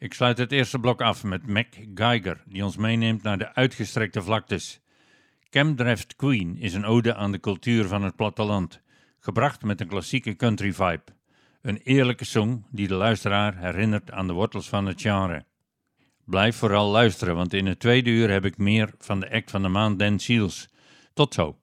Ik sluit het eerste blok af met Mac Geiger, die ons meeneemt naar de uitgestrekte vlaktes. Camdraft Queen is een ode aan de cultuur van het platteland, gebracht met een klassieke country vibe. Een eerlijke song die de luisteraar herinnert aan de wortels van het genre. Blijf vooral luisteren, want in het tweede uur heb ik meer van de act van de maand Dan Seals. Tot zo!